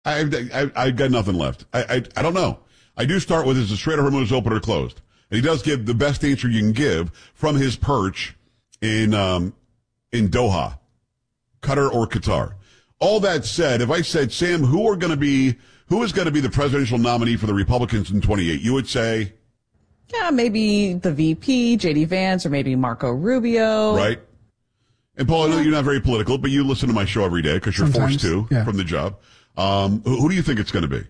I've got nothing left. I don't know. I do start with, is the Strait of Hormuz open or closed? And he does give the best answer you can give from his perch in Doha, Qatar or Qatar. All that said, if I said, Sam, who is going to be the presidential nominee for the Republicans in 28? You would say, yeah, maybe the VP, J.D. Vance, or maybe Marco Rubio. Right. And Paul, I know you're not very political, but you listen to my show every day because you're forced to from the job. Who do you think it's going to be?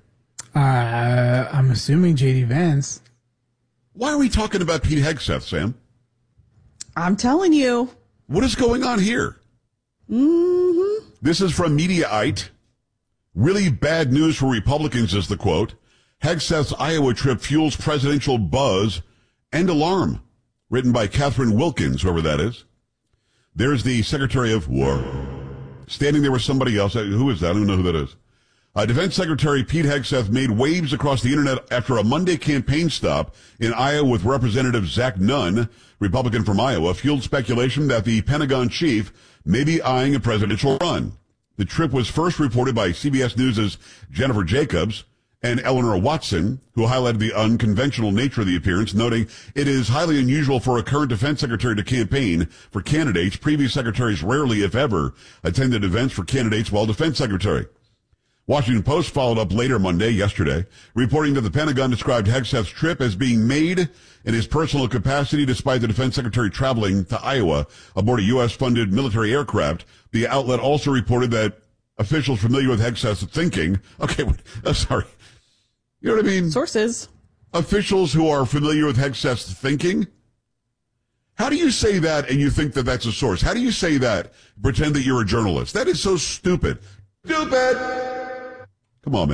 I'm assuming J.D. Vance. Why are we talking about Pete Hegseth, Sam? I'm telling you. What is going on here? Mm-hmm. This is from Mediaite. Really bad news for Republicans is the quote. Hegseth's Iowa trip fuels presidential buzz and alarm. Written by Catherine Wilkins, whoever that is. There's the Secretary of War. Standing there with somebody else. Who is that? I don't know who that is. Defense Secretary Pete Hegseth made waves across the internet after a Monday campaign stop in Iowa with Representative Zach Nunn, Republican from Iowa, fueled speculation that the Pentagon chief may be eyeing a presidential run. The trip was first reported by CBS News' Jennifer Jacobs and Eleanor Watson, who highlighted the unconventional nature of the appearance, noting it is highly unusual for a current defense secretary to campaign for candidates. Previous secretaries rarely, if ever, attended events for candidates while defense secretary. Washington Post followed up later yesterday, reporting that the Pentagon described Hegseth's trip as being made in his personal capacity despite the defense secretary traveling to Iowa aboard a U.S.-funded military aircraft. The outlet also reported that officials familiar with Hegseth's thinking, sorry. You know what I mean? Sources. Officials who are familiar with Hegseth's thinking? How do you say that and you think that that's a source? How do you say that? Pretend that you're a journalist. That is so stupid. Stupid! Come on,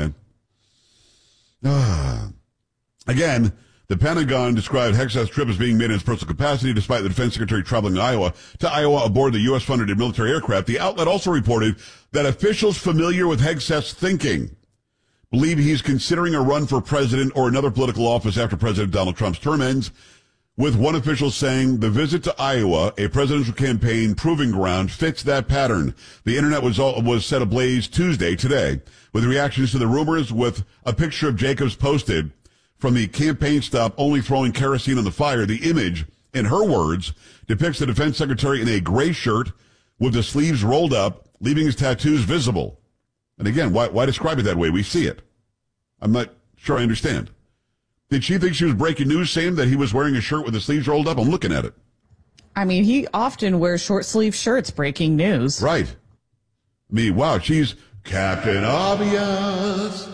man. Again, the Pentagon described Hegseth's trip as being made in his personal capacity despite the defense secretary traveling to Iowa aboard the U.S.-funded military aircraft. The outlet also reported that officials familiar with Hegseth's thinking believe he's considering a run for president or another political office after President Donald Trump's term ends, with one official saying the visit to Iowa, a presidential campaign proving ground, fits that pattern. The internet was set ablaze today, with reactions to the rumors, with a picture of Jacobs posted from the campaign stop only throwing kerosene on the fire. The image, in her words, depicts the defense secretary in a gray shirt with the sleeves rolled up, leaving his tattoos visible. And again, why describe it that way? We see it. I'm not sure I understand. Did she think she was breaking news, saying that he was wearing a shirt with the sleeves rolled up? I'm looking at it. I mean, he often wears short sleeve shirts, breaking news. Right. Wow, she's Captain Obvious.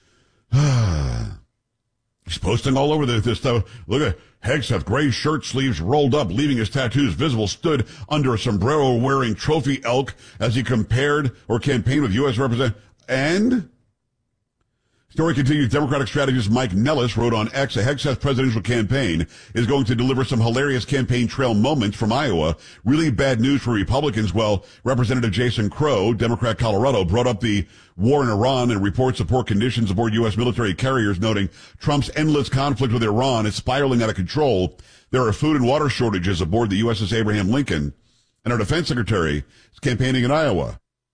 He's posting all over this stuff. Look at Hegseth, gray shirt sleeves rolled up, leaving his tattoos visible, stood under a sombrero wearing trophy elk as he compared or campaigned with U.S. Representative. And story continues. Democratic strategist Mike Nellis wrote on X, a Hegseth presidential campaign is going to deliver some hilarious campaign trail moments from Iowa. Really bad news for Republicans. Well, Representative Jason Crow, Democrat Colorado, brought up the war in Iran and reports of poor conditions aboard U.S. military carriers, noting Trump's endless conflict with Iran is spiraling out of control. There are food and water shortages aboard the USS Abraham Lincoln, and our defense secretary is campaigning in Iowa.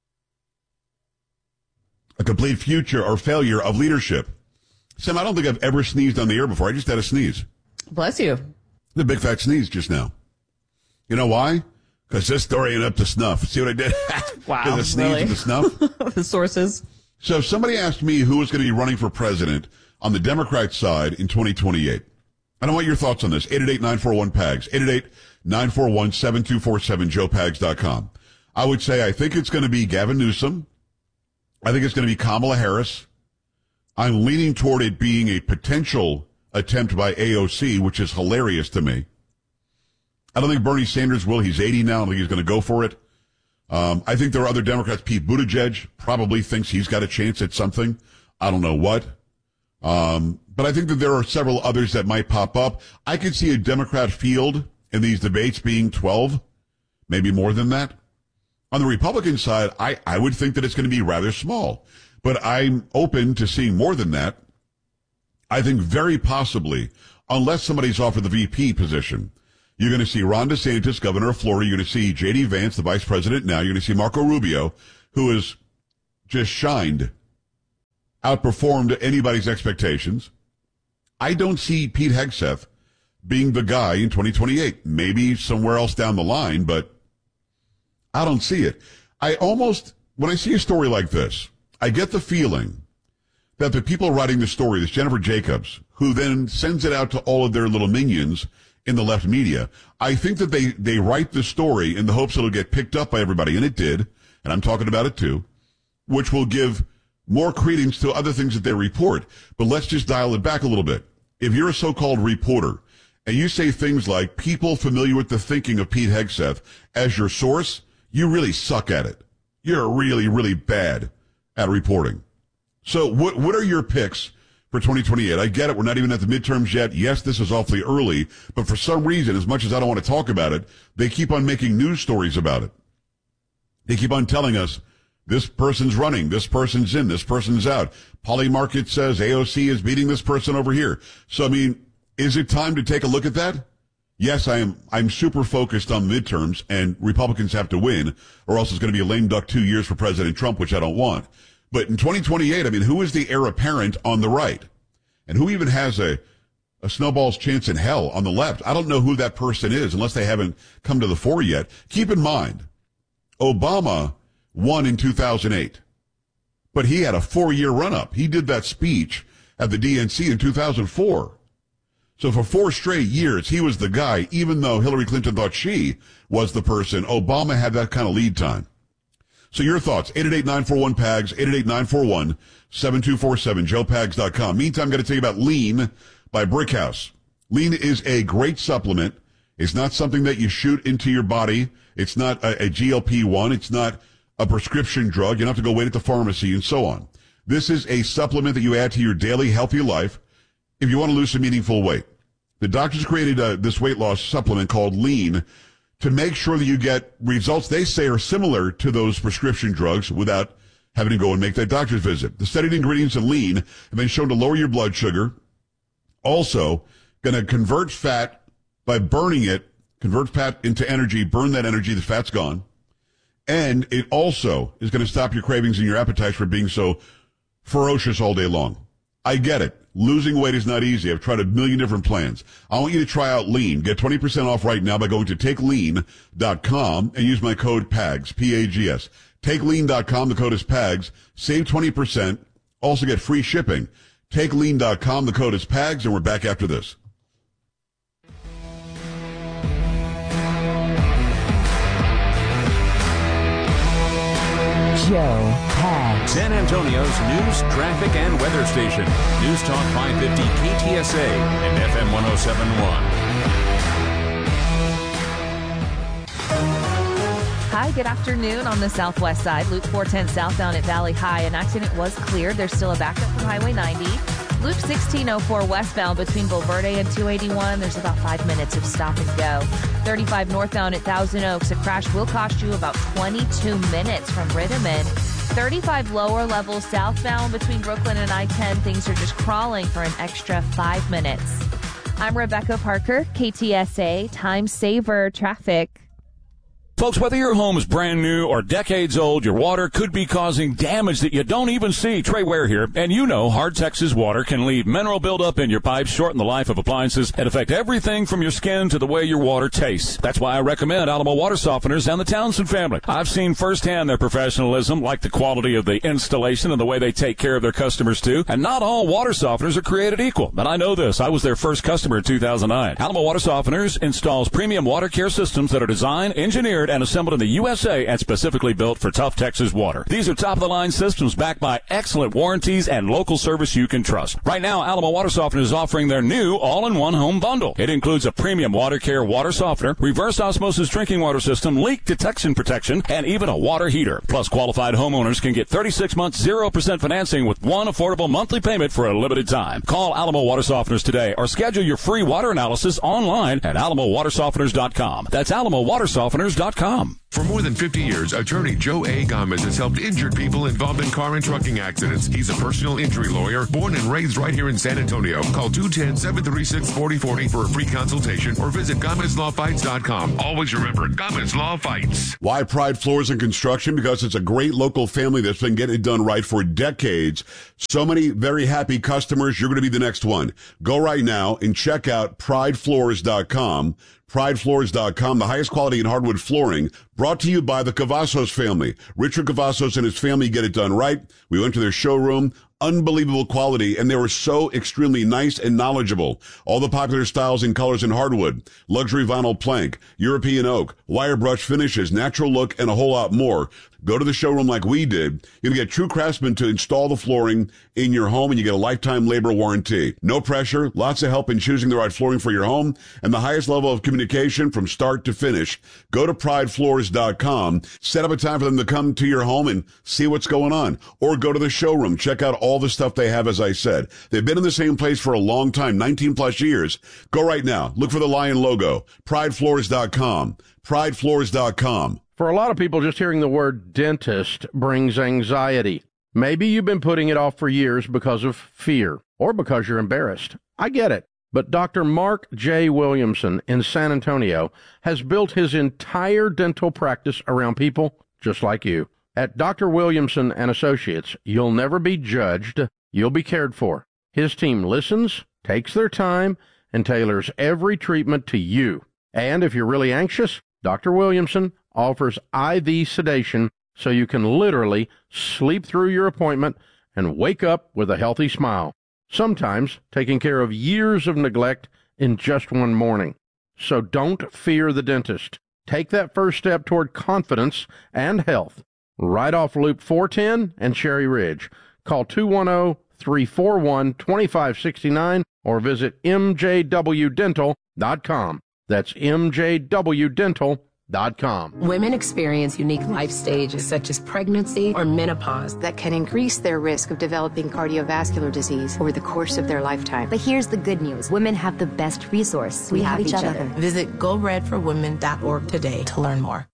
A complete future or failure of leadership. Sam, I don't think I've ever sneezed on the air before. I just had a sneeze. Bless you. The big fat sneeze just now. You know why? Because this story ain't up to snuff. See what I did? Wow, the sneeze really? and the snuff. The sources. So if somebody asked me who was going to be running for president on the Democrat side in 2028, I don't want your thoughts on this. 888-941-PAGS. 888-941-7247, joepags.com. I would say I think it's going to be Gavin Newsom. I think it's going to be Kamala Harris. I'm leaning toward it being a potential attempt by AOC, which is hilarious to me. I don't think Bernie Sanders will. He's 80 now. I don't think he's going to go for it. I think there are other Democrats. Pete Buttigieg probably thinks he's got a chance at something. I don't know what. But I think that there are several others that might pop up. I could see a Democrat field in these debates being 12, maybe more than that. On the Republican side, I would think that it's going to be rather small, but I'm open to seeing more than that. I think very possibly, unless somebody's offered the VP position, you're going to see Ron DeSantis, governor of Florida. You're going to see J.D. Vance, the vice president now. You're going to see Marco Rubio, who has just shined outperformed anybody's expectations. I don't see Pete Hegseth being the guy in 2028. Maybe somewhere else down the line, but I don't see it. When I see a story like this, I get the feeling that the people writing the story, this Jennifer Jacobs, who then sends it out to all of their little minions in the left media, I think that they write the story in the hopes it'll get picked up by everybody, and it did, and I'm talking about it too, which will give more credence to other things that they report. But let's just dial it back a little bit. If you're a so-called reporter, and you say things like people familiar with the thinking of Pete Hegseth as your source, you really suck at it. You're really, really bad at reporting. So what are your picks for 2028? I get it. We're not even at the midterms yet. Yes, this is awfully early, but for some reason, as much as I don't want to talk about it, they keep on making news stories about it. They keep on telling us this person's running, this person's in, this person's out. Polymarket says AOC is beating this person over here. So, I mean, is it time to take a look at that? Yes, I'm super focused on midterms, and Republicans have to win, or else it's going to be a lame duck 2 years for President Trump, which I don't want. But in 2028, I mean, who is the heir apparent on the right? And who even has a snowball's chance in hell on the left? I don't know who that person is unless they haven't come to the fore yet. Keep in mind, Obama won in 2008, but he had a 4-year run-up. He did that speech at the DNC in 2004. So for 4 straight years, he was the guy, even though Hillary Clinton thought she was the person. Obama had that kind of lead time. So your thoughts, 888-941-PAGS, 888-941-7247, joepags.com. Meantime, I'm going to tell you about Lean by Brickhouse. Lean is a great supplement. It's not something that you shoot into your body. It's not a GLP-1. It's not a prescription drug. You don't have to go wait at the pharmacy and so on. This is a supplement that you add to your daily healthy life if you want to lose some meaningful weight. The doctors created this weight loss supplement called Lean to make sure that you get results they say are similar to those prescription drugs without having to go and make that doctor's visit. The studied ingredients in Lean have been shown to lower your blood sugar. Also, going to convert fat by burning it, convert fat into energy, burn that energy, the fat's gone. And it also is going to stop your cravings and your appetites for being so ferocious all day long. I get it. Losing weight is not easy. I've tried a million different plans. I want you to try out Lean. Get 20% off right now by going to takelean.com and use my code PAGS, P-A-G-S. Takelean.com, the code is PAGS. Save 20%. Also get free shipping. Takelean.com, the code is PAGS, and we're back after this. Joe Pags. San Antonio's news, traffic, and weather station. News Talk 550 KTSA and FM 107.1. Hi, good afternoon on the southwest side. Loop 410 southbound at Valley High. An accident was cleared. There's still a backup from Highway 90. Loop 1604 westbound between Bulverde and 281. There's about 5 minutes of stop and go. 35 northbound at Thousand Oaks. A crash will cost you about 22 minutes from Ritterman. 35 lower level southbound between Brooklyn and I-10. Things are just crawling for an extra 5 minutes. I'm Rebecca Parker, KTSA Time Saver Traffic. Folks, whether your home is brand new or decades old, your water could be causing damage that you don't even see. Trey Ware here, and you know Hard Texas water can leave mineral buildup in your pipes, shorten the life of appliances, and affect everything from your skin to the way your water tastes. That's why I recommend Alamo Water Softeners and the Townsend family. I've seen firsthand their professionalism, like the quality of the installation and the way they take care of their customers too. And not all water softeners are created equal. But I know this. I was their first customer in 2009. Alamo Water Softeners installs premium water care systems that are designed, engineered, and assembled in the USA and specifically built for tough Texas water. These are top-of-the-line systems backed by excellent warranties and local service you can trust. Right now, Alamo Water Softener is offering their new all-in-one home bundle. It includes a premium water care water softener, reverse osmosis drinking water system, leak detection protection, and even a water heater. Plus, qualified homeowners can get 36 months 0% financing with one affordable monthly payment for a limited time. Call Alamo Water Softeners today or schedule your free water analysis online at alamowatersofteners.com. That's alamowatersofteners.com. For more than 50 years, attorney Joe A. Gomez has helped injured people involved in car and trucking accidents. He's a personal injury lawyer, born and raised right here in San Antonio. Call 210-736-4040 for a free consultation or visit GomezLawFights.com. Always remember, Gomez Law Fights. Why Pride Floors and Construction? Because it's a great local family that's been getting it done right for decades. So many very happy customers. You're going to be the next one. Go right now and check out pridefloors.com. Pridefloors.com, the highest quality in hardwood flooring, brought to you by the Cavazos family. Richard Cavazos and his family get it done right. We went to their showroom. Unbelievable quality, and they were so extremely nice and knowledgeable. All the popular styles and colors in hardwood, luxury vinyl plank, European oak, wire brush finishes, natural look, and a whole lot more. Go to the showroom like we did. You'll get true craftsmen to install the flooring in your home, and you get a lifetime labor warranty. No pressure, lots of help in choosing the right flooring for your home, and the highest level of communication from start to finish. Go to pridefloors.com, set up a time for them to come to your home and see what's going on. Or go to the showroom, check out all the stuff they have, as I said. They've been in the same place for a long time, 19 plus years. Go right now. Look for the lion logo. Pridefloors.com. Pridefloors.com. For a lot of people, just hearing the word dentist brings anxiety. Maybe you've been putting it off for years because of fear or because you're embarrassed. I get it. But Dr. Mark J. Williamson in San Antonio has built his entire dental practice around people just like you. At Dr. Williamson and Associates, you'll never be judged. You'll be cared for. His team listens, takes their time, and tailors every treatment to you. And if you're really anxious, Dr. Williamson offers IV sedation so you can literally sleep through your appointment and wake up with a healthy smile. Sometimes taking care of years of neglect in just one morning. So don't fear the dentist. Take that first step toward confidence and health. Right off Loop 410 and Cherry Ridge. Call 210-341-2569 or visit mjwdental.com. That's mjwdental.com. Women experience unique life stages such as pregnancy or menopause that can increase their risk of developing cardiovascular disease over the course of their lifetime. But here's the good news. Women have the best resource. We have each other. Visit GoRedForWomen.org today to learn more.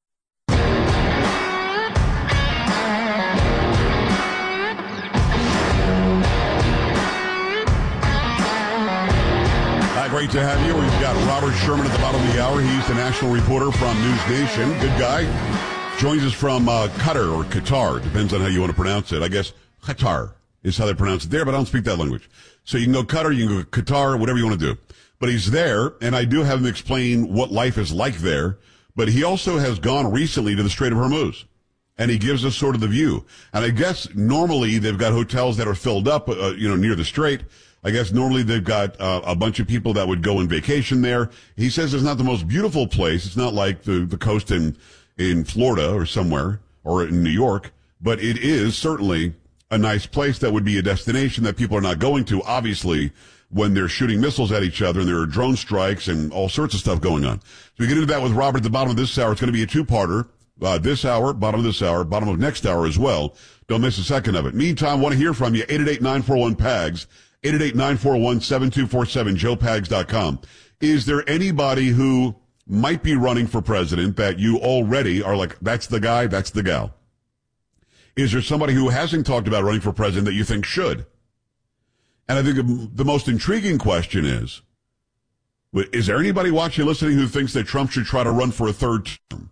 Great to have you. We've got Robert Sherman at the bottom of the hour. He's the national reporter from News Nation. Good guy. Joins us from Qatar or Qatar. Depends on how you want to pronounce it. I guess Qatar is how they pronounce it there, but I don't speak that language. So you can go Qatar, you can go Qatar, whatever you want to do. But he's there, and I do have him explain what life is like there. But he also has gone recently to the Strait of Hormuz, and he gives us sort of the view. And I guess normally they've got hotels that are filled up, near the Strait. I guess normally they've got a bunch of people that would go on vacation there. He says it's not the most beautiful place. It's not like the coast in Florida or somewhere or in New York, but it is certainly a nice place that would be a destination that people are not going to, obviously, when they're shooting missiles at each other and there are drone strikes and all sorts of stuff going on. So we get into that with Robert at the bottom of this hour. It's going to be a two-parter. This hour, bottom of this hour, bottom of next hour as well. Don't miss a second of it. Meantime, want to hear from you. 888-941-PAGS. 888-941-7247, joepags.com. Is there anybody who might be running for president that you already are like, that's the guy, that's the gal? Is there somebody who hasn't talked about running for president that you think should? And I think the most intriguing question is there anybody watching, listening who thinks that Trump should try to run for a third term?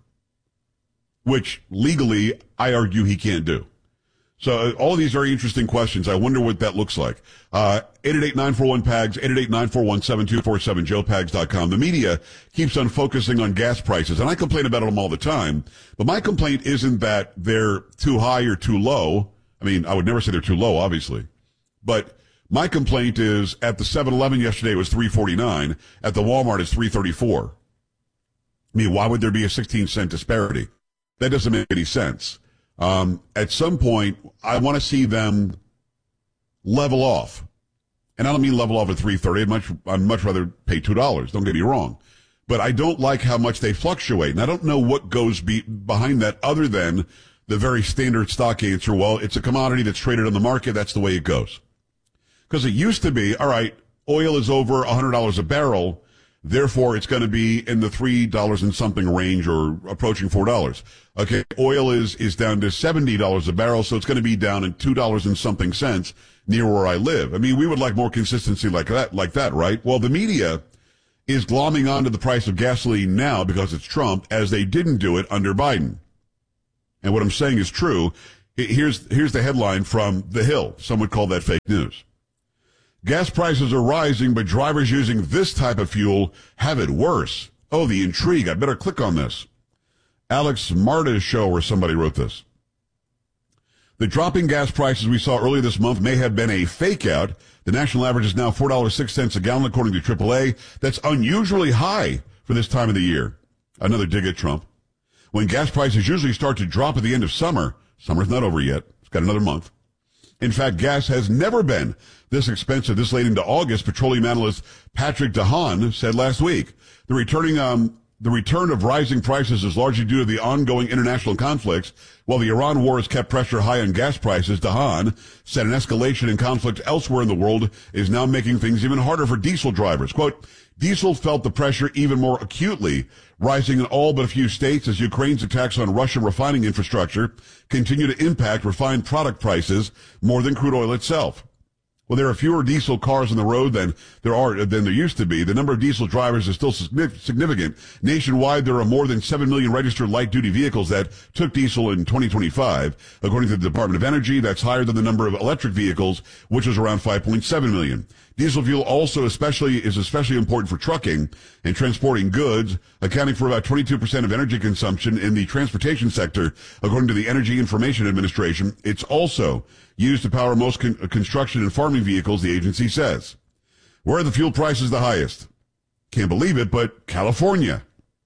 Which legally, I argue he can't do. So all of these very interesting questions. I wonder what that looks like. 888-941-PAGS, 888-941-7247, joepags.com. The media keeps on focusing on gas prices, and I complain about them all the time. But my complaint isn't that they're too high or too low. I mean, I would never say they're too low, obviously. But my complaint is at the 7-Eleven yesterday it was $3.49. At the Walmart it's $3.34. I mean, why would there be a 16-cent disparity? That doesn't make any sense. At some point, I want to see them level off. And I don't mean level off at $3.30. I'd much rather pay $2. Don't get me wrong. But I don't like how much they fluctuate. And I don't know what goes behind that other than the very standard stock answer. Well, it's a commodity that's traded on the market. That's the way it goes. Because it used to be, all right, oil is over $100 a barrel. Therefore, it's going to be in the $3 and something range or approaching $4. Okay, oil is down to $70 a barrel, so it's going to be down in $2 and something cents near where I live. I mean, we would like more consistency like that, right? Well, the media is glomming onto the price of gasoline now because it's Trump, as they didn't do it under Biden. And what I'm saying is true. Here's the headline from The Hill. Some would call that fake news. Gas prices are rising, but drivers using this type of fuel have it worse. Oh, the intrigue. I better click on this. Alex Marta's show where somebody wrote this. The dropping gas prices we saw earlier this month may have been a fake out. The national average is now $4.06 a gallon, according to AAA. That's unusually high for this time of the year. Another dig at Trump. When gas prices usually start to drop at the end of summer, summer's not over yet. It's got another month. In fact, gas has never been this expensive this late into August, petroleum analyst Patrick DeHaan said last week. The return of rising prices is largely due to the ongoing international conflicts. While the Iran war has kept pressure high on gas prices, DeHaan said an escalation in conflict elsewhere in the world is now making things even harder for diesel drivers. Quote, diesel felt the pressure even more acutely, rising in all but a few states as Ukraine's attacks on Russian refining infrastructure continue to impact refined product prices more than crude oil itself. Well, there are fewer diesel cars on the road than there used to be. The number of diesel drivers is still significant. Nationwide, there are more than 7 million registered light-duty vehicles that took diesel in 2025. According to the Department of Energy, that's higher than the number of electric vehicles, which is around 5.7 million. Diesel fuel also is especially important for trucking and transporting goods, accounting for about 22% of energy consumption in the transportation sector, according to the Energy Information Administration. It's also used to power most construction and farming vehicles, the agency says. Where are the fuel prices the highest? Can't believe it, but California.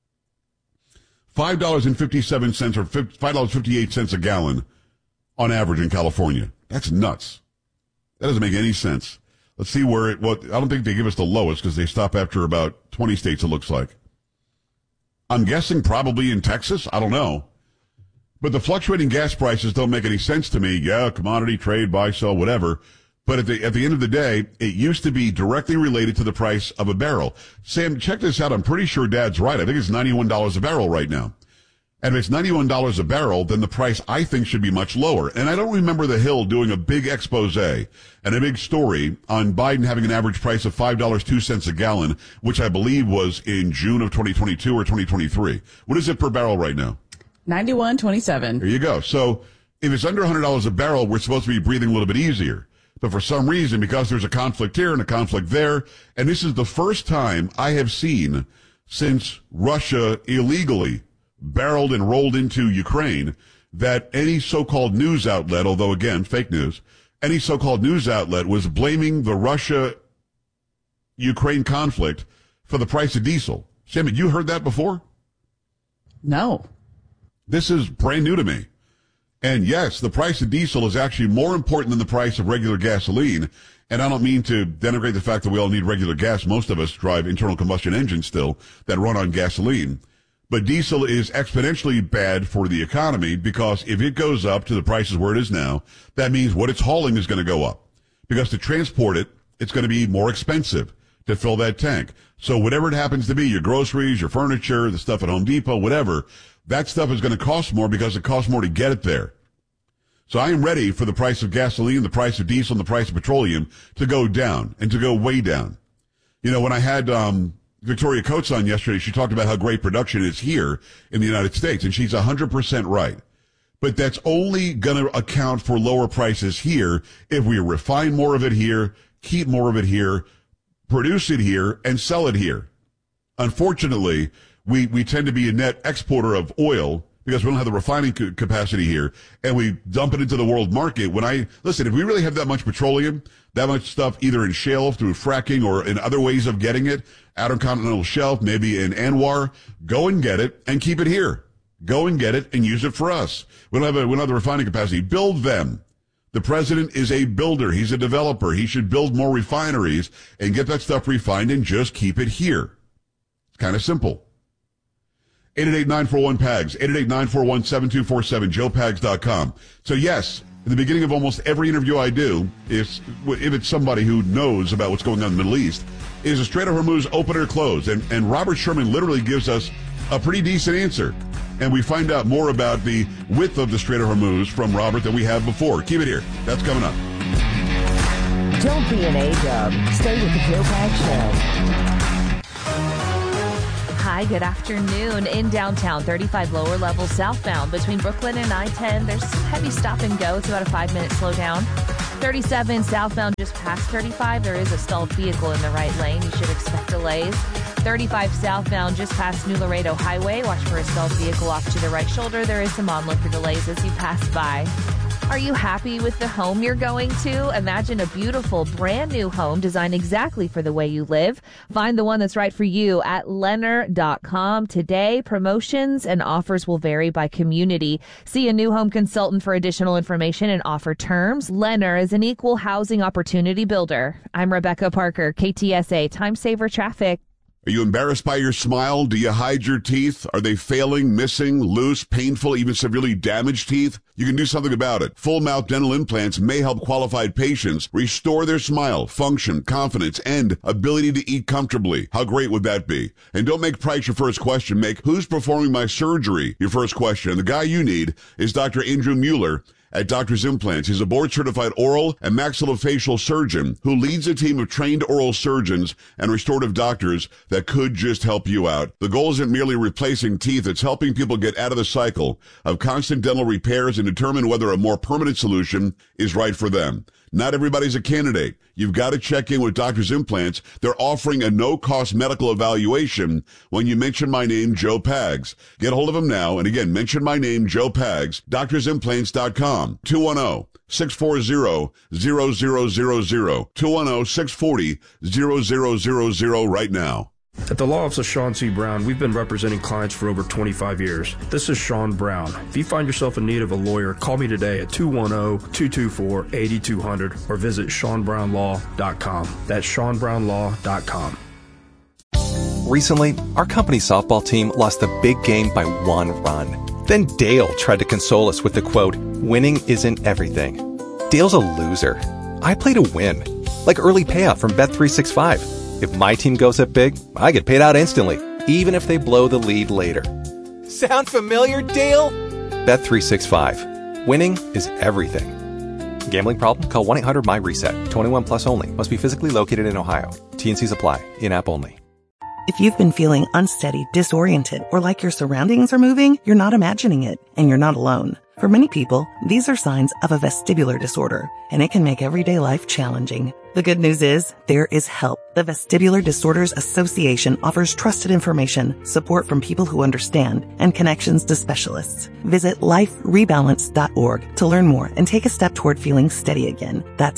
$5.57 or $5.58 a gallon on average in California. That's nuts. That doesn't make any sense. Let's see I don't think they give us the lowest because they stop after about 20 states, it looks like. I'm guessing probably in Texas. I don't know. But the fluctuating gas prices don't make any sense to me. Yeah, commodity, trade, buy, sell, whatever. But at the end of the day, it used to be directly related to the price of a barrel. Sam, check this out. I'm pretty sure Dad's right. I think it's $91 a barrel right now. And if it's $91 a barrel, then the price, I think, should be much lower. And I don't remember The Hill doing a big expose and a big story on Biden having an average price of $5.02 a gallon, which I believe was in June of 2022 or 2023. What is it per barrel right now? $91.27. There you go. So if it's under $100 a barrel, we're supposed to be breathing a little bit easier. But for some reason, because there's a conflict here and a conflict there, and this is the first time I have seen since Russia illegally barreled and rolled into Ukraine that any so-called news outlet, although again, fake news, any so-called news outlet was blaming the Russia-Ukraine conflict for the price of diesel. Sam, had you heard that before? No. This is brand new to me. And yes, the price of diesel is actually more important than the price of regular gasoline. And I don't mean to denigrate the fact that we all need regular gas. Most of us drive internal combustion engines still that run on gasoline. But diesel is exponentially bad for the economy because if it goes up to the prices where it is now, that means what it's hauling is going to go up. Because to transport it, it's going to be more expensive to fill that tank. So whatever it happens to be, your groceries, your furniture, the stuff at Home Depot, whatever, that stuff is going to cost more because it costs more to get it there. So I am ready for the price of gasoline, the price of diesel, and the price of petroleum to go down and to go way down. You know, when I had Victoria Coates on yesterday, she talked about how great production is here in the United States, and she's 100% right. But that's only going to account for lower prices here if we refine more of it here, keep more of it here, produce it here, and sell it here. Unfortunately, we tend to be a net exporter of oil because we don't have the refining capacity here, and we dump it into the world market. Listen, if we really have that much petroleum, that much stuff either in shale through fracking or in other ways of getting it, outer continental shelf, maybe in Anwar, go and get it and keep it here. Go and get it and use it for us. We don't have the refining capacity. Build them. The president is a builder. He's a developer. He should build more refineries and get that stuff refined and just keep it here. It's kind of simple. 888-941-PAGS, 888-941-7247, joepags.com. So yes, at the beginning of almost every interview I do, if it's somebody who knows about what's going on in the Middle East, is the Strait of Hormuz open or closed? And Robert Sherman literally gives us a pretty decent answer. And we find out more about the width of the Strait of Hormuz from Robert than we have before. Keep it here. That's coming up. Don't be an A-dub. Stay with the Joe Pags Show. Hi, good afternoon. In downtown, 35 lower level southbound between Brooklyn and I-10. There's some heavy stop and go. It's about a 5-minute slowdown. 37 southbound just past 35. There is a stalled vehicle in the right lane. You should expect delays. 35 southbound just past New Laredo Highway. Watch for a stalled vehicle off to the right shoulder. There is some onlooker delays as you pass by. Are you happy with the home you're going to? Imagine a beautiful, brand new home designed exactly for the way you live. Find the one that's right for you at Lennar.com today. Promotions and offers will vary by community. See a new home consultant for additional information and offer terms. Lennar is an equal housing opportunity builder. I'm Rebecca Parker, KTSA Time Saver Traffic. Are you embarrassed by your smile? Do you hide your teeth? Are they failing, missing, loose, painful, even severely damaged teeth? You can do something about it. Full mouth dental implants may help qualified patients restore their smile, function, confidence, and ability to eat comfortably. How great would that be? And don't make price your first question. Make who's performing my surgery your first question. And the guy you need is Dr. Andrew Mueller at Doctor's Implants. He's a board-certified oral and maxillofacial surgeon who leads a team of trained oral surgeons and restorative doctors that could just help you out. The goal isn't merely replacing teeth. It's helping people get out of the cycle of constant dental repairs and determine whether a more permanent solution is right for them. Not everybody's a candidate. You've got to check in with Doctor's Implants. They're offering a no-cost medical evaluation when you mention my name, Joe Pags. Get hold of them now. And again, mention my name, Joe Pags, doctorsimplants.com, 210-640-0000, 210-640-0000 right now. At the Law Office of Sean C. Brown, we've been representing clients for over 25 years. This is Sean Brown. If you find yourself in need of a lawyer, call me today at 210-224-8200 or visit SeanBrownLaw.com. That's SeanBrownLaw.com. Recently, our company softball team lost the big game by 1 run. Then Dale tried to console us with the quote, "Winning isn't everything." Dale's a loser. I play to win, like early payout from Bet365. If my team goes up big, I get paid out instantly, even if they blow the lead later. Sound familiar, Dale? Bet365. Winning is everything. Gambling problem? Call 1-800-MY-RESET. 21 plus only. Must be physically located in Ohio. T&Cs apply. In-app only. If you've been feeling unsteady, disoriented, or like your surroundings are moving, you're not imagining it, and you're not alone. For many people, these are signs of a vestibular disorder, and it can make everyday life challenging. The good news is, there is help. The Vestibular Disorders Association offers trusted information, support from people who understand, and connections to specialists. Visit liferebalance.org to learn more and take a step toward feeling steady again. That's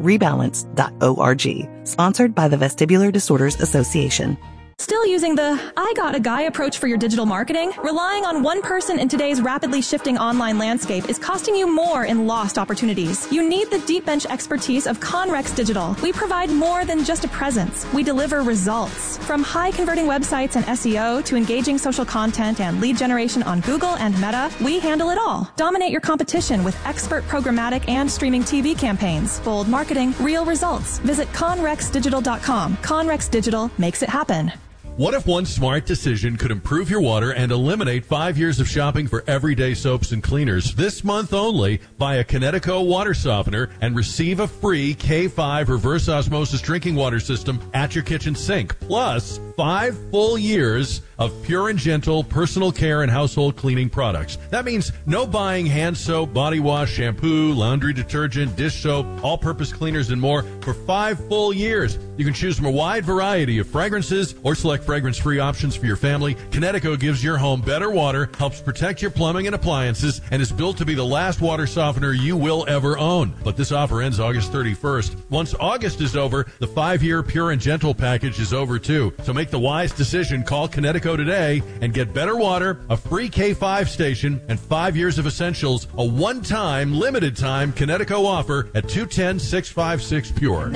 liferebalance.org. Sponsored by the Vestibular Disorders Association. Still using the I got a guy approach for your digital marketing? Relying on one person in today's rapidly shifting online landscape is costing you more in lost opportunities. You need the deep bench expertise of Conrex Digital. We provide more than just a presence. We deliver results. From high converting websites and SEO to engaging social content and lead generation on Google and Meta, we handle it all. Dominate your competition with expert programmatic and streaming TV campaigns. Bold marketing, real results. Visit conrexdigital.com. Conrex Digital makes it happen. What if one smart decision could improve your water and eliminate 5 years of shopping for everyday soaps and cleaners? This month only, buy a Kinetico water softener and receive a free K5 reverse osmosis drinking water system at your kitchen sink. Plus, 5 full years of pure and gentle personal care and household cleaning products. That means no buying hand soap, body wash, shampoo, laundry detergent, dish soap, all-purpose cleaners, and more for 5 full years. You can choose from a wide variety of fragrances or select fragrance-free options for your family. Kinetico gives your home better water, helps protect your plumbing and appliances, and is built to be the last water softener you will ever own. But this offer ends August 31st. Once August is over, the 5-year Pure and Gentle package is over too. So make the wise decision. Call Kinetico today and get better water, a free K5 station, and 5 years of essentials. A one-time, limited-time Kinetico offer at 210-656-PURE.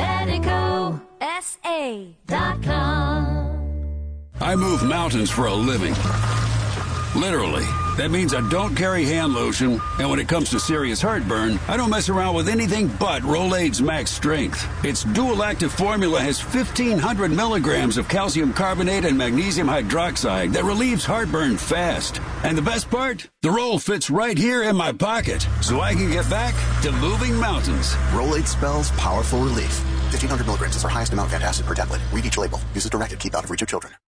MedicoSA.com. I move mountains for a living. Literally. That means I don't carry hand lotion, and when it comes to serious heartburn, I don't mess around with anything but Rolaids Max Strength. Its dual-active formula has 1,500 milligrams of calcium carbonate and magnesium hydroxide that relieves heartburn fast. And the best part? The roll fits right here in my pocket, so I can get back to moving mountains. Rolaids spells powerful relief. 1,500 milligrams is our highest amount of antacid per tablet. Read each label. Use as directed. Keep out of reach of children.